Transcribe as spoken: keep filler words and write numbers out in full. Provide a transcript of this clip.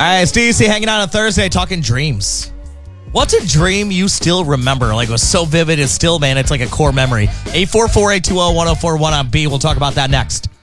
right, it's D C hanging out on Thursday talking dreams. What's a dream you still remember? Like, it was so vivid, it's still, man, it's like a core memory. eight four four, eight two zero, one zero four one on B. We'll talk about that next.